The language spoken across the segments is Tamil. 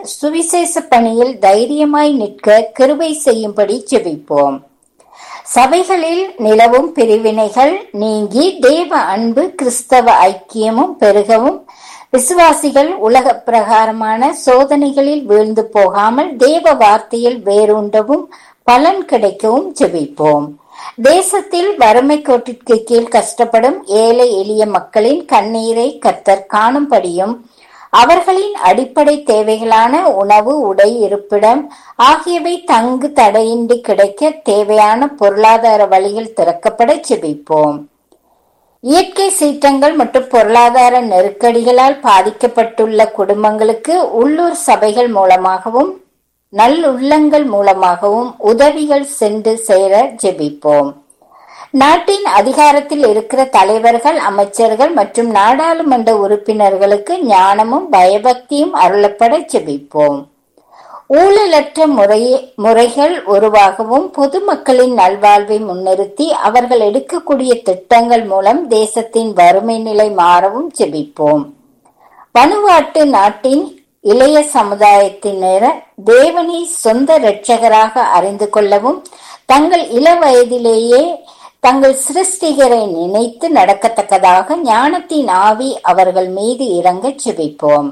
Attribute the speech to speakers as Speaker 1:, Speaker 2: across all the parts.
Speaker 1: சுவிசேஷ பணியில் தைரியமாய் நிற்க கிருபை செய்யும்படி ஜெபிப்போம். சபைகளில் நிலவும் பிரிவினைகள் நீங்கி தேவ அன்பு கிறிஸ்தவ ஐக்கியமும் பெருகவும், விசுவாசிகள் உலக பிரகாரமான சோதனைகளில் வீழ்ந்து போகாமல் தேவ வார்த்தையில் வேரூண்டவும் பலன் கிடைக்கவும் ஜெபிப்போம். தேசத்தில் வறுமை கோட்டிற்கு கீழ் கஷ்டப்படும் ஏழை எளிய மக்களின் கண்ணீரை கர்த்தர் காணும்படியும், அவர்களின் அடிப்படை தேவைகளான உணவு, உடை, இருப்பிடம் ஆகியவை தங்கு தடையின்றி கிடைக்க தேவையான பொருளாதார வழிகள் திறக்கப்பட ஜெபிப்போம். இயற்கை சீற்றங்கள் மற்றும் பொருளாதார நெருக்கடிகளால் பாதிக்கப்பட்டுள்ள குடும்பங்களுக்கு உள்ளூர் சபைகள் மூலமாகவும் நல்லுள்ளங்கள் மூலமாகவும் உதவிகள் சென்று சேர ஜெபிப்போம். நாட்டின் அதிகாரத்தில் இருக்கிற தலைவர்கள், அமைச்சர்கள் மற்றும் நாடாளுமன்ற உறுப்பினர்களுக்கு ஞானமும் பயபக்தியும் அருளப்பட ஜெபிப்போம். ஊழலற்ற முறைகள் உருவாகவும் பொதுமக்களின் நல்வாழ்வை முன்னிறுத்தி அவர்கள் எடுக்கக்கூடிய திட்டங்கள் மூலம் தேசத்தின் வறுமை நிலை மாறவும் ஜெபிப்போம். வனுவாட்டு நாட்டின் இளைய சமுதாயத்தினர் தேவனை சொந்த இரட்சகராக அறிந்து கொள்ளவும், தங்கள் இள வயதிலேயே தங்கள் சிருஷ்டிகரை நினைத்து நடக்கத்தக்கதாக ஞானத்தின் ஆவி அவர்கள் மீது இறங்க ஜெபிப்போம்.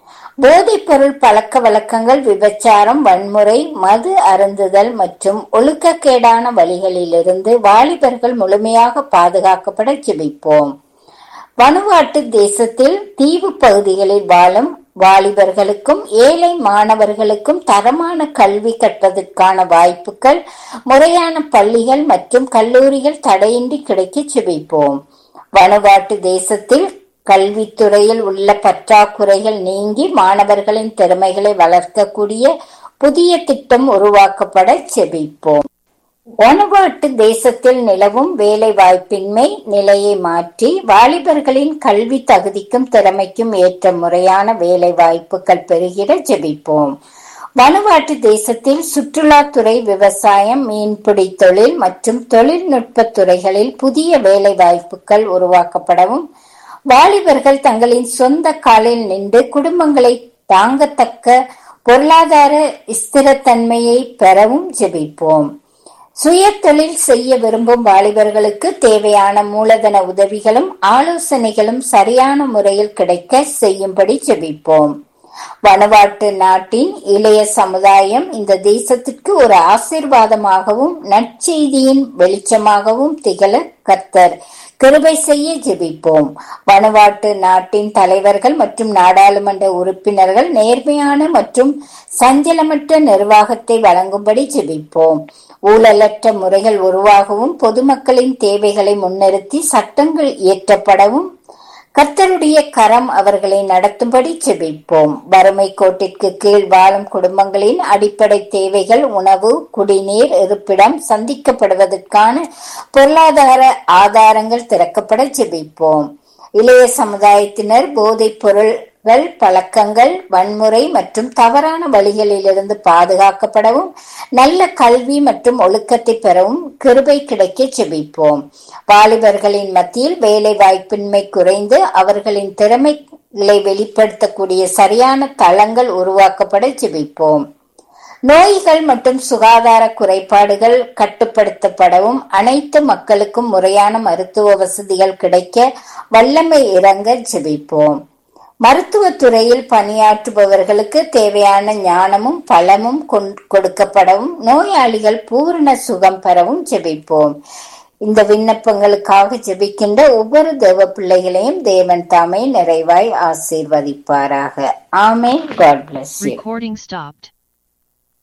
Speaker 1: போதைப் பொருள் பழக்க வழக்கங்கள், விபச்சாரம், வன்முறை, மது அருந்துதல் மற்றும் ஒழுக்கக்கேடான வழிகளிலிருந்து வாலிபர்கள் முழுமையாக பாதுகாக்கப்பட ஜெபிப்போம். வனுவாட்டு தேசத்தில் தீவு பகுதிகளில் வாழும் வாலிபர்களுக்கும் ஏழை மாணவர்களுக்கும் தரமான கல்வி கற்பதற்கான வாய்ப்புகள், முறையான பள்ளிகள் மற்றும் கல்லூரிகள் தடையின்றி கிடைக்க ஜெபிப்போம். வனுவாட்டு தேசத்தில் கல்வித்துறையில் உள்ள பற்றாக்குறைகள் நீங்கி மாணவர்களின் திறமைகளை வளர்க்கக்கூடிய புதிய திட்டம் உருவாக்கப்பட ஜெபிப்போம். வனுவாட்டு தேசத்தில் நிலவும் வேலை வாய்ப்பின்மை நிலையை மாற்றி வாலிபர்களின் கல்வி தகுதிக்கும் திறமைக்கும் ஏற்ற முறையான வேலை வாய்ப்புகள் பெறுகிற ஜெபிப்போம். வனுவாட்டு தேசத்தில் சுற்றுலாத்துறை, விவசாயம், மீன்பிடி தொழில் மற்றும் தொழில்நுட்ப துறைகளில் புதிய வேலை வாய்ப்புகள் உருவாக்கப்படவும், வாலிபர்கள் தங்களின் சொந்த காலில் நின்று குடும்பங்களை தாங்கத்தக்க பொருளாதார ஸ்திரத்தன்மையை பெறவும் ஜெபிப்போம். சுய தொழில் செய்ய விரும்பும் வாலிபர்களுக்கு தேவையான மூலதன உதவிகளும் ஆலோசனைகளும் சரியான முறையில் கிடைக்க செய்யும்படி ஜெபிப்போம். வனுவாட்டு நாட்டின் இளைய சமுதாயம் இந்த தேசத்திற்கு ஒரு ஆசீர்வாதமாகவும் நற்செய்தியின் வெளிச்சமாகவும் திகழ கர்த்தர் கிருபை செய்ய ஜெபிப்போம். வனுவாட்டு நாட்டின் தலைவர்கள் மற்றும் நாடாளுமன்ற உறுப்பினர்கள் நேர்மையான மற்றும் சஞ்சலமற்ற நிர்வாகத்தை வழங்கும்படி ஜெபிப்போம். ஊழலற்ற முறைகள் உருவாகவும் பொதுமக்களின் தேவைகளை முன்னிறுத்தி சட்டங்கள் இயற்றப்படவும் கர்த்தருடைய கரம் அவர்களை நடத்தும்படி ஜெபிப்போம். வறுமை கோட்டிற்கு கீழ் வாழும் குடும்பங்களின் அடிப்படை தேவைகள், உணவு, குடிநீர், இருப்பிடம் சந்திக்கப்படுவதற்கான பொருளாதார ஆதாரங்கள் திறக்கப்பட ஜெபிப்போம். இளைய சமுதாயத்தினர் போதைப் பொருள்கள் பழக்கங்கள், வன்முறை மற்றும் தவறான வழிகளிலிருந்து பாதுகாக்கப்படவும் நல்ல கல்வி மற்றும் ஒழுக்கத்தை பெறவும் கிருபை கிடைக்க ஜெபிப்போம். வாலிபர்களின் மத்தியில் வேலை வாய்ப்பின்மை குறைந்து அவர்களின் திறமைகளை வெளிப்படுத்தக்கூடிய சரியான தளங்கள் உருவாக்கப்பட ஜெபிப்போம். நோய்கள் மற்றும் சுகாதார குறைபாடுகள் கட்டுப்படுத்தப்படவும் அனைத்து மக்களுக்கும் முறையான மருத்துவ வசதிகள் கிடைக்க வல்லமை இறங்க ஜெபிப்போம். மருத்துவத்துறையில் பணியாற்றுபவர்களுக்கு தேவையான ஞானமும் பலமும் கொடுக்கப்படவும் நோயாளிகள் பூரண சுகம் பெறவும் ஜெபிப்போம். இந்த விண்ணப்பங்களுக்காக ஜெபிக்கின்ற ஒவ்வொரு தேவ பிள்ளைகளையும் தேவன் தாமே நிறைவாய் ஆசீர்வதிப்பாராக. ஆமென். God bless you.
Speaker 2: Recording stopped.